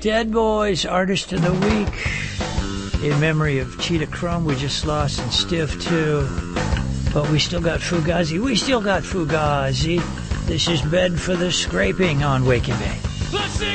Dead Boys, Artist of the Week. In memory of Cheetah Chrome, we just lost, and Stiff too. But we still got Fugazi. This is Bed for the Scraping on Wake and Bake.